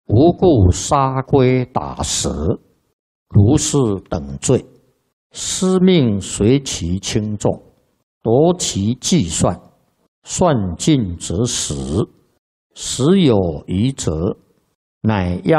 无故杀龟打蛇，如是等罪，司命随其轻重，夺其计算，算尽则死。时有余则，乃押